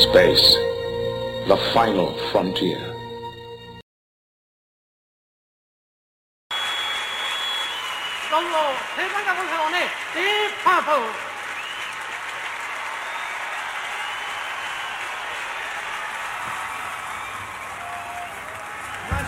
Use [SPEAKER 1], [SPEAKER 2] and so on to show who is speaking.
[SPEAKER 1] Space, the final frontier.
[SPEAKER 2] 선로 대장갑을 세워내 대파포